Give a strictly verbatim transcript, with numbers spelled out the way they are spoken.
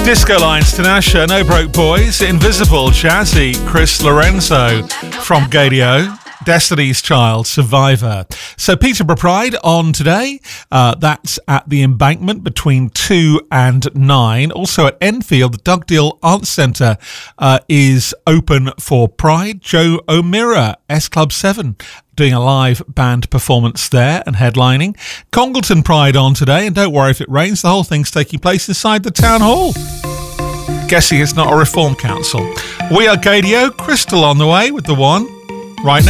Disco Lines, Tinashe, No Broke Boys, Invisible, Jazzy, Chris Lorenzo from Gadio, Destiny's Child, Survivor. So Peterborough Pride on today. Uh, that's at the Embankment between two and nine. Also at Enfield, the Dugdale Arts Centre uh, is open for Pride. Joe O'Meara, S Club seven, doing a live band performance there and headlining. Congleton Pride on today, and don't worry if it rains, the whole thing's taking place inside the town hall. Guessing it's not a reform council. We are Gadio, Crystal on the way with the one right now.